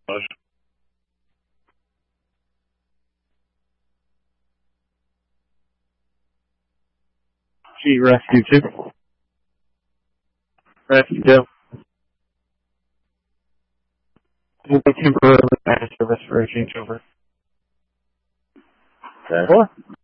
G Rescue 2. Rescue 2. We'll be temporarily out of service for a changeover. Okay.